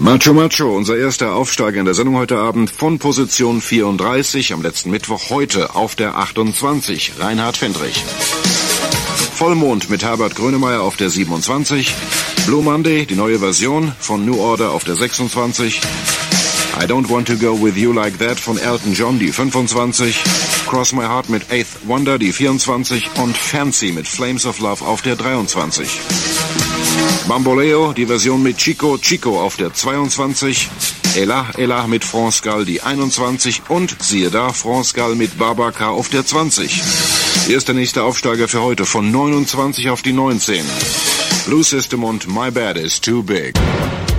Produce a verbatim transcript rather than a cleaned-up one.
Macho Macho, unser erster Aufsteiger in der Sendung heute Abend von Position vierunddreißig am letzten Mittwoch, heute auf der achtundzwanzig, Reinhard Fendrich. Vollmond mit Herbert Grönemeyer auf der siebenundzwanzig, Blue Monday, die neue Version von New Order auf der sechsundzwanzig, I Don't Want to Go With You Like That von Elton John, die fünfundzwanzig, Cross My Heart mit Eighth Wonder, die vierundzwanzig und Fancy mit Flames of Love auf der dreiundzwanzig. Bamboleo, die Version mit Chico Chico auf der zweiundzwanzig, Elah Elah mit France Gall die einundzwanzig und siehe da, France Gall mit Babacar auf der zwanzig. Hier ist der nächste Aufsteiger für heute von neunundzwanzig auf die neunzehn. Blue System und My Bad Is Too Big.